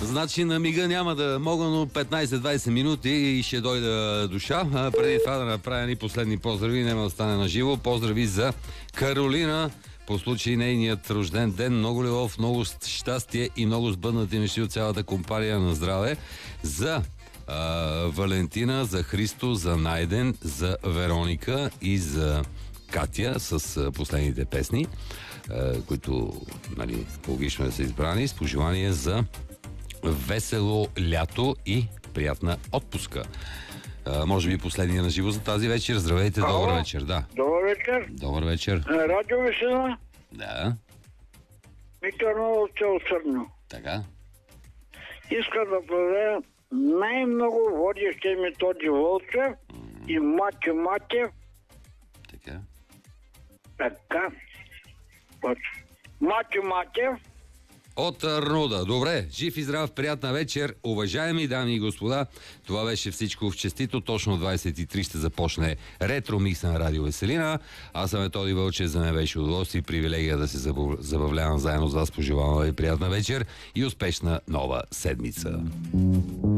Значи на мига няма да мога, но 15-20 минути и ще дойда душа. Преди това да направя ни последни поздрави, няма да стане на живо. Поздрави за Каролина по случай нейният рожден ден. Много любов, много щастие и много сбъднати мечти от цялата компания на здраве. За Валентина, за Христо, за Найден, за Вероника и за Катя с последните песни, които, нали, логично да са избрани, с пожелание за весело лято и приятна отпуска. Може би последния на живо за тази вечер. Здравейте, добър вечер. Да. Добър вечер. Добър вечер. Радио Весела. Да. Виктор много се осърно. Така. Иска да проверя най-много водещия Методи Волчев и Матю Матев. Така. Така. Матю Матев. От Арнуда. Добре, жив и здрав, приятна вечер. Уважаеми дами и господа, това беше всичко в честито. Точно 23 ще започне ретро микс на Радио Веселина. Аз съм Методи Вълчев, за мен беше удоволствие и привилегия да се забавлявам заедно с вас. Пожелавам ви приятна вечер и успешна нова седмица.